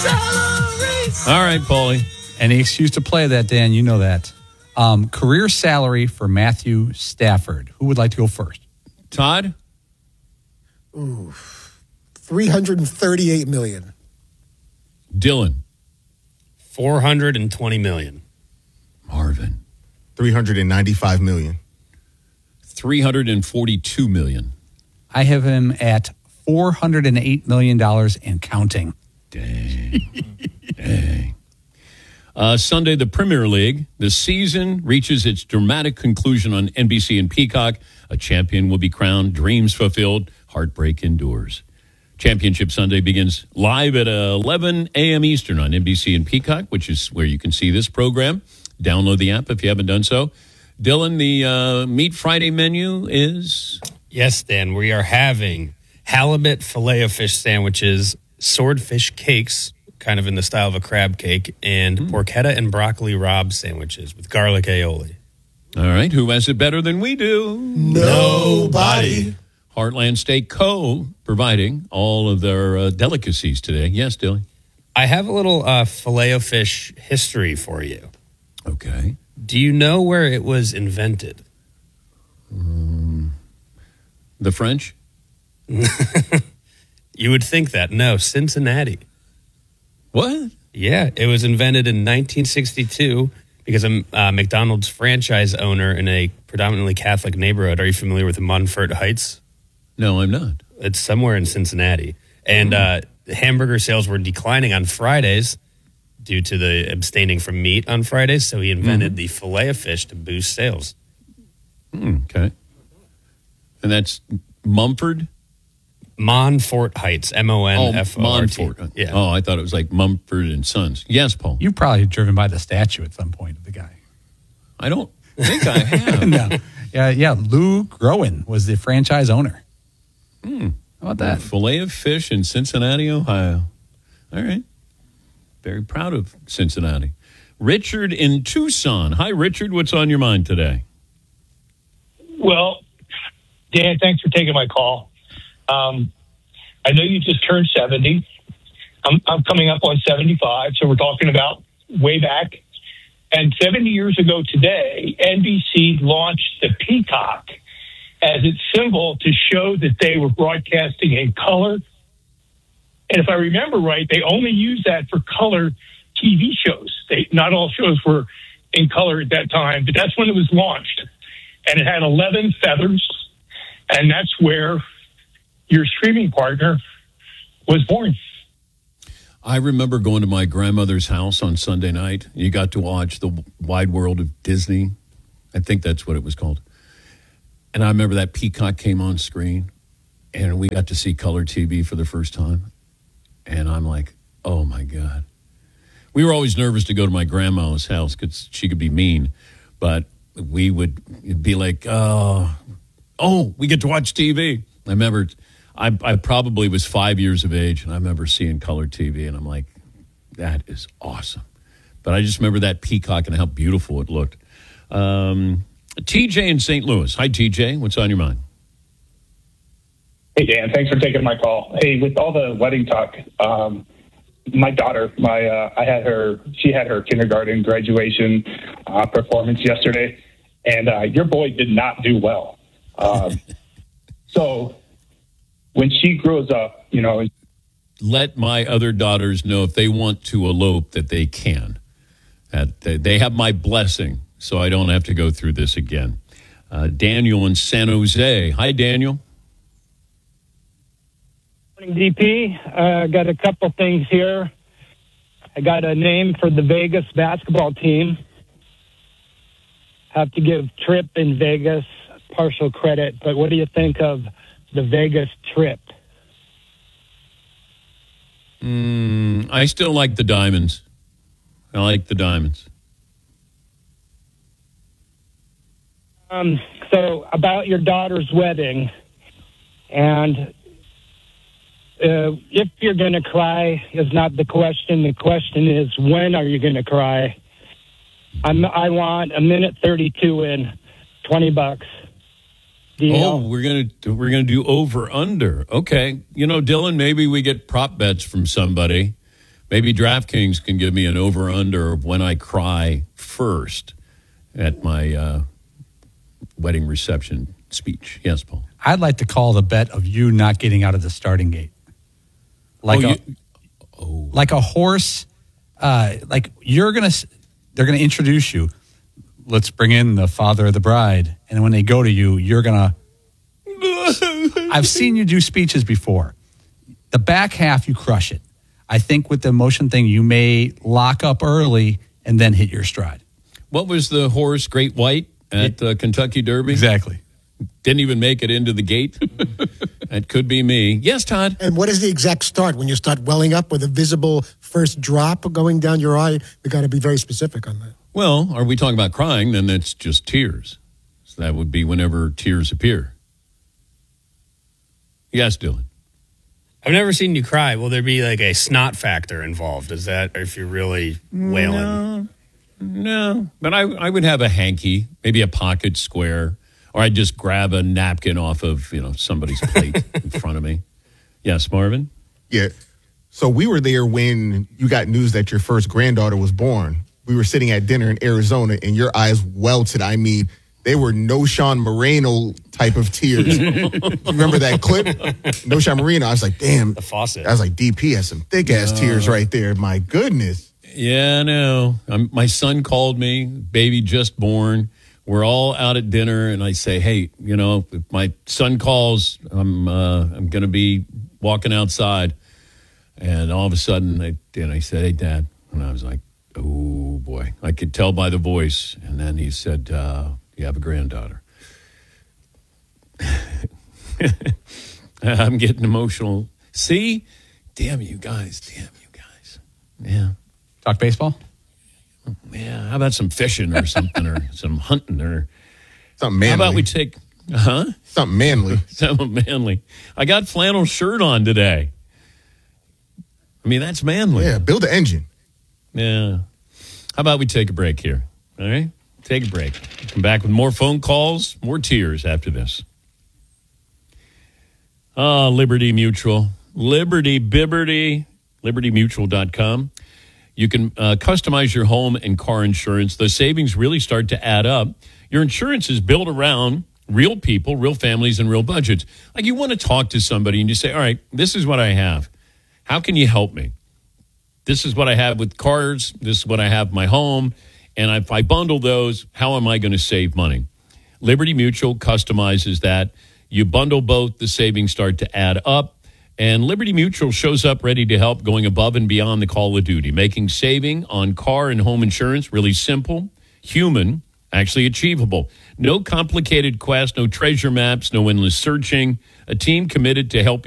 All right, Paulie. Any excuse to play that, Dan. You know that. Career salary for Matthew Stafford. Who would like to go first? Todd? Ooh, $338 million. Dylan? $420 million. Marvin? $395 million. $342 million. I have him at $408 million and counting. Dang. Sunday, the Premier League. The season reaches its dramatic conclusion on NBC and Peacock. A champion will be crowned, dreams fulfilled, heartbreak endures. Championship Sunday begins live at 11 a.m. Eastern on NBC and Peacock, which is where you can see this program. Download the app if you haven't done so. Dylan, the Meat Friday menu is? Yes, Dan, we are having halibut filet-o-fish sandwiches, swordfish cakes, kind of in the style of a crab cake, and porchetta and broccoli rabe sandwiches with garlic aioli. All right. Who has it better than we do? Nobody. Heartland Steak Co. providing all of their delicacies today. Yes, Dylan? I have a little filet-o-fish history for you. Okay. Do you know where it was invented? The French? You would think that. No, Cincinnati. What? Yeah, it was invented in 1962 because a McDonald's franchise owner in a predominantly Catholic neighborhood. Are you familiar with Montfort Heights? No, I'm not. It's somewhere in Cincinnati. And hamburger sales were declining on Fridays due to the abstaining from meat on Fridays. So he invented the filet-o-fish to boost sales. Okay. And that's Mumford? Montfort Heights, M-O-N-F-O-R-T. Montfort. Yeah. Oh, I thought it was like Mumford and Sons. Yes, Paul. You've probably driven by the statue at some point of the guy. I don't think I have. No. Yeah. Lou Groen was the franchise owner. How about that? Filet of fish in Cincinnati, Ohio. All right. Very proud of Cincinnati. Richard in Tucson. Hi, Richard. What's on your mind today? Well, Dan, thanks for taking my call. I know you just turned 70. I'm coming up on 75, so we're talking about way back. And 70 years ago today, NBC launched the Peacock as its symbol to show that they were broadcasting in color. And if I remember right, they only used that for color TV shows. Not all shows were in color at that time, but that's when it was launched. And it had 11 feathers, and that's where your streaming partner was born. I remember going to my grandmother's house on Sunday night. You got to watch The Wide World of Disney. I think that's what it was called. And I remember that Peacock came on screen, and we got to see color TV for the first time. And I'm like, oh, my God. We were always nervous to go to my grandma's house because she could be mean. But we would be like, oh, we get to watch TV. I remember I probably was 5 years of age, and I remember seeing color TV, and I'm like, that is awesome. But I just remember that Peacock and how beautiful it looked. TJ in St. Louis. Hi, TJ. What's on your mind? Hey, Dan. Thanks for taking my call. Hey, with all the wedding talk, my daughter, she had her kindergarten graduation performance yesterday, and your boy did not do well. So when she grows up, let my other daughters know if they want to elope that they can. They have my blessing, so I don't have to go through this again. Daniel in San Jose. Hi, Daniel. Morning, DP. I got a couple things here. I got a name for the Vegas basketball team. Have to give Trip in Vegas partial credit, but what do you think of the Vegas Trip? I still like the Diamonds. I like the Diamonds. So about your daughter's wedding, and if you're going to cry is not the question. The question is, when are you going to cry? I want a minute 32 in, $20. Deal. Oh, we're gonna do over under. Okay, Dylan, maybe we get prop bets from somebody. Maybe DraftKings can give me an over-under of when I cry first at my wedding reception speech. Yes, Paul. I'd like to call the bet of you not getting out of the starting gate. Like a horse, like they're going to introduce you. Let's bring in the father of the bride. And when they go to you, you're going to, I've seen you do speeches before. The back half, you crush it. I think with the emotion thing, you may lock up early and then hit your stride. What was the horse, Great White, at the Kentucky Derby? Exactly. Didn't even make it into the gate. That could be me. Yes, Todd. And what is the exact start when you start welling up with a visible first drop going down your eye? We got to be very specific on that. Well, are we talking about crying? Then it's just tears. So that would be whenever tears appear. Yes, Dylan. I've never seen you cry. Will there be like a snot factor involved? Is that if you're really wailing? No. But I would have a hanky, maybe a pocket square, or I'd just grab a napkin off of somebody's plate in front of me. Yes, Marvin? Yeah. So we were there when you got news that your first granddaughter was born. We were sitting at dinner in Arizona, and your eyes welted. I mean, they were no Sean Moreno type of tears. You remember that clip? No Sean Moreno. I was like, damn. The faucet. I was like, DP has some thick-ass tears right there. My goodness. Yeah, I know. My son called me, baby just born. We're all out at dinner, and I say, hey, if my son calls, I'm going to be walking outside. And all of a sudden, I said, hey, Dad. And I was like, oh, boy. I could tell by the voice. And then he said, you have a granddaughter. I'm getting emotional. See? Damn you guys. Yeah. Talk baseball? Yeah. How about some fishing or something or some hunting or something manly. How about we take, Something manly. Something manly. I got flannel shirt on today. I mean, that's manly. Yeah, build the engine. Yeah. How about we take a break here? All right? Take a break. Come back with more phone calls, more tears after this. Liberty Mutual. LibertyMutual.com. You can customize your home and car insurance. The savings really start to add up. Your insurance is built around real people, real families, and real budgets. Like you want to talk to somebody and you say, all right, this is what I have. How can you help me? This is what I have with cars. This is what I have in my home. And if I bundle those, how am I going to save money? Liberty Mutual customizes that. You bundle both, the savings start to add up. And Liberty Mutual shows up ready to help, going above and beyond the call of duty, making saving on car and home insurance really simple, human, actually achievable. No complicated quest, no treasure maps, no endless searching. A team committed to help